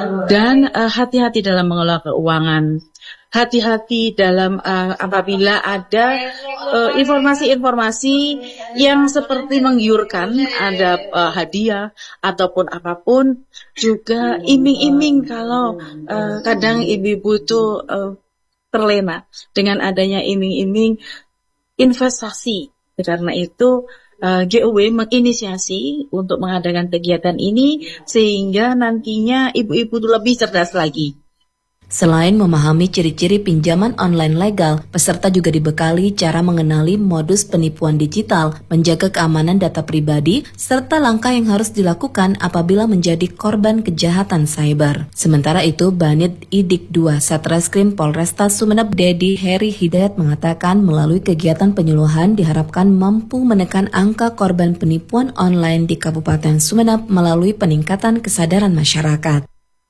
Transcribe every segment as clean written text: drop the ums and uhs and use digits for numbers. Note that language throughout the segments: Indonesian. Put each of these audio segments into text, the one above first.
Dan hati-hati dalam mengelola keuangan. Hati-hati dalam apabila ada informasi-informasi yang seperti menggiurkan, ada hadiah ataupun apapun, juga iming-iming kalau kadang ibu-ibu itu terlena dengan adanya iming-iming investasi. Karena itu GOW menginisiasi untuk mengadakan kegiatan ini sehingga nantinya ibu-ibu lebih cerdas lagi. Selain memahami ciri-ciri pinjaman online legal, peserta juga dibekali cara mengenali modus penipuan digital, menjaga keamanan data pribadi, serta langkah yang harus dilakukan apabila menjadi korban kejahatan cyber. Sementara itu, Banit Idik 2 Satreskrim Polresta Sumeneb Dedi Heri Hidayat mengatakan melalui kegiatan penyuluhan diharapkan mampu menekan angka korban penipuan online di Kabupaten Sumeneb melalui peningkatan kesadaran masyarakat.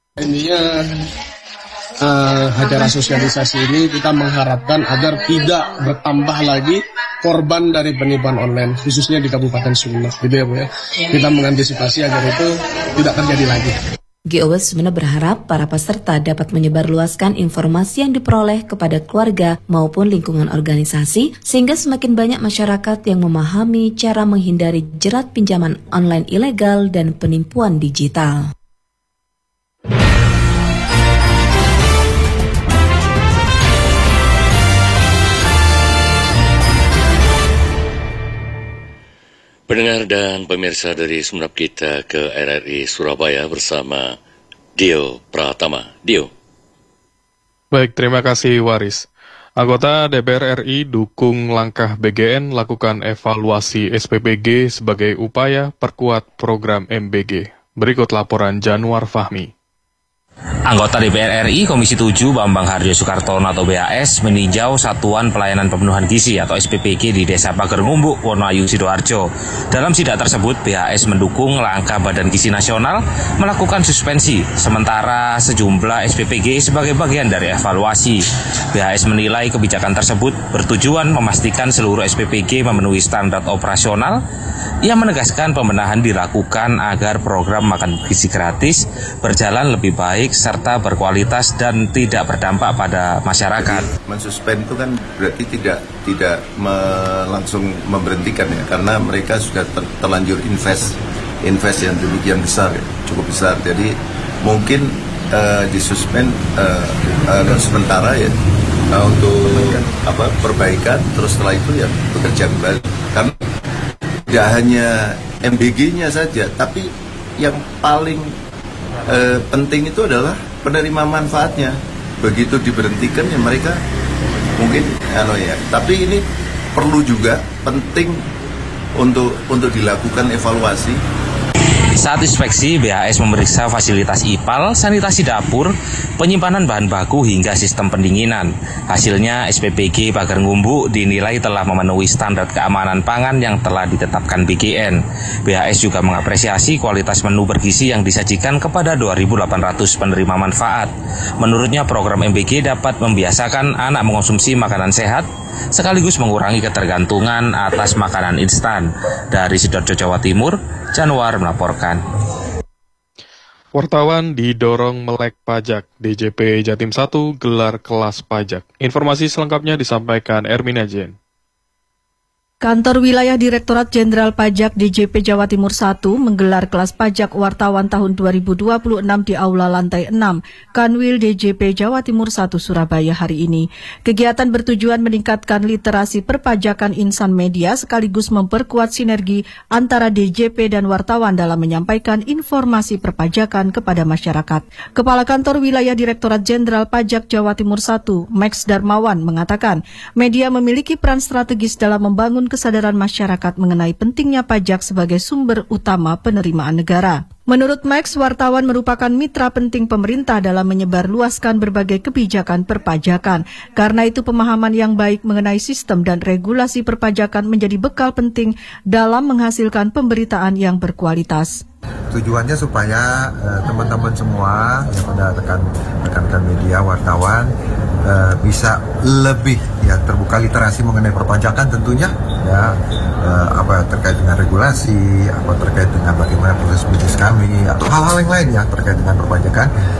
Acara sosialisasi ini kita mengharapkan agar tidak bertambah lagi korban dari penipuan online, khususnya di Kabupaten Sumeneb, gitu ya Bu ya. Kita mengantisipasi agar itu tidak terjadi lagi. GOW Sumeneb berharap para peserta dapat menyebarluaskan informasi yang diperoleh kepada keluarga maupun lingkungan organisasi, sehingga semakin banyak masyarakat yang memahami cara menghindari jerat pinjaman online ilegal dan penipuan digital. Pendengar dan pemirsa dari Sumeneb kita ke RRI Surabaya bersama Dio Pratama. Dio. Baik, terima kasih Waris. Anggota DPR RI dukung langkah BGN lakukan evaluasi SPPG sebagai upaya perkuat program MBG. Berikut laporan Januar Fahmi. Anggota DPR RI Komisi 7 Bambang Harjo Soekartono atau BAS meninjau Satuan Pelayanan Pemenuhan Gizi atau SPPG di Desa Pagerngumbu, Wonoayu, Sidoarjo. Dalam sidak tersebut, BAS mendukung langkah Badan Gizi Nasional melakukan suspensi sementara sejumlah SPPG sebagai bagian dari evaluasi. BAS menilai kebijakan tersebut bertujuan memastikan seluruh SPPG memenuhi standar operasional yang menegaskan pembenahan dilakukan agar program makan gizi gratis berjalan lebih baik serta berkualitas dan tidak berdampak pada masyarakat. Mensuspend itu kan berarti tidak langsung memberhentikan ya, karena mereka sudah terlanjur invest yang demikian besar, cukup besar. Jadi mungkin disuspend sementara ya untuk perbaikan, terus setelah itu ya bekerja kembali. Karena tidak hanya MBG-nya saja, tapi yang paling penting itu adalah penerima manfaatnya. Begitu diberhentikan ya mereka mungkin tapi ini perlu juga penting untuk dilakukan evaluasi. Saat inspeksi, BHS memeriksa fasilitas IPAL, sanitasi dapur, penyimpanan bahan baku hingga sistem pendinginan. Hasilnya, SPPG Pagerngumbu dinilai telah memenuhi standar keamanan pangan yang telah ditetapkan BGN. BHS juga mengapresiasi kualitas menu bergizi yang disajikan kepada 2.800 penerima manfaat. Menurutnya, program MBG dapat membiasakan anak mengonsumsi makanan sehat, sekaligus mengurangi ketergantungan atas makanan instan. Dari Sidoarjo, Jawa Timur, Januar melaporkan. Wartawan didorong melek pajak. DJP Jatim 1 gelar kelas pajak. Informasi selengkapnya disampaikan Ermina Jen. Kantor Wilayah Direktorat Jenderal Pajak DJP Jawa Timur 1 menggelar kelas pajak wartawan tahun 2026 di Aula Lantai 6, Kanwil DJP Jawa Timur 1 Surabaya hari ini. Kegiatan bertujuan meningkatkan literasi perpajakan insan media sekaligus memperkuat sinergi antara DJP dan wartawan dalam menyampaikan informasi perpajakan kepada masyarakat. Kepala Kantor Wilayah Direktorat Jenderal Pajak Jawa Timur 1, Max Darmawan, mengatakan media memiliki peran strategis dalam membangun kesadaran masyarakat mengenai pentingnya pajak sebagai sumber utama penerimaan negara. Menurut Max, wartawan merupakan mitra penting pemerintah dalam menyebarluaskan berbagai kebijakan perpajakan. Karena itu pemahaman yang baik mengenai sistem dan regulasi perpajakan menjadi bekal penting dalam menghasilkan pemberitaan yang berkualitas. Tujuannya supaya teman-teman semua yang pada rekan-rekan media, wartawan bisa lebih terbuka literasi mengenai perpajakan tentunya terkait dengan regulasi, terkait dengan bagaimana proses bisnis kami atau hal-hal yang lain terkait dengan perpajakan